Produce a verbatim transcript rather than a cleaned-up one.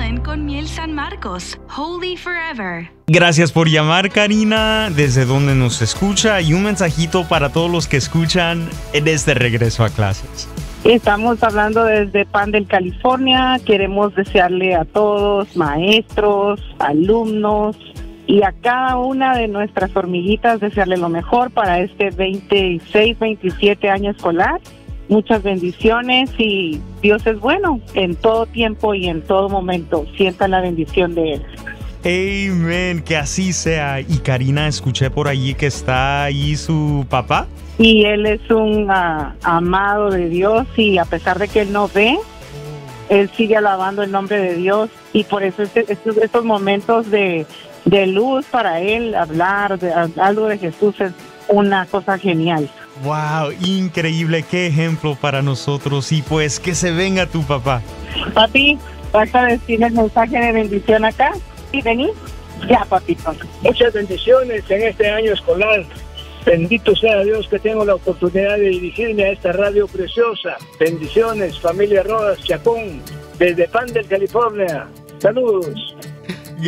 Blend con miel San Marcos, Holy Forever. Gracias por llamar, Karina, desde donde nos escucha, y un mensajito para todos los que escuchan en este regreso a clases. Estamos hablando desde Pandel, California. Queremos desearle a todos, maestros, alumnos y a cada una de nuestras hormiguitas, desearle lo mejor para este veintiséis veintisiete año escolar. Muchas bendiciones y Dios es bueno en todo tiempo y en todo momento. Sientan la bendición de Él. Amén, que así sea. Y Karina, escuché por allí que está ahí su papá. Y Él es un uh, amado de Dios y a pesar de que Él no ve, Él sigue alabando el nombre de Dios. Y por eso este, estos, estos momentos de, de luz para Él, hablar de algo de Jesús es una cosa genial. Wow, increíble, qué ejemplo para nosotros. Y pues que se venga tu papá. Papi, ¿vas a decir el mensaje de bendición acá? ¿Sí, vení? Ya, papito. Muchas bendiciones en este año escolar. Bendito sea Dios que tengo la oportunidad de dirigirme a esta radio preciosa. Bendiciones, familia Rodas Chacón, desde Pandel, California. Saludos.